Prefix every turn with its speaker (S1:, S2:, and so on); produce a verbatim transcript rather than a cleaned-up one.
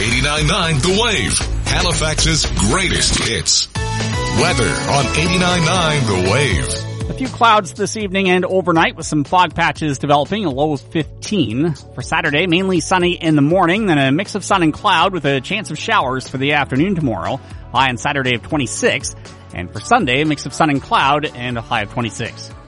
S1: eighty-nine point nine The Wave, Halifax's greatest hits. Weather on eighty-nine point nine The Wave.
S2: A few clouds this evening and overnight with some fog patches developing, a low of fifteen. For Saturday, mainly sunny in the morning, then a mix of sun and cloud with a chance of showers for the afternoon tomorrow. High on Saturday of twenty-six. And for Sunday, a mix of sun and cloud and a high of twenty-six.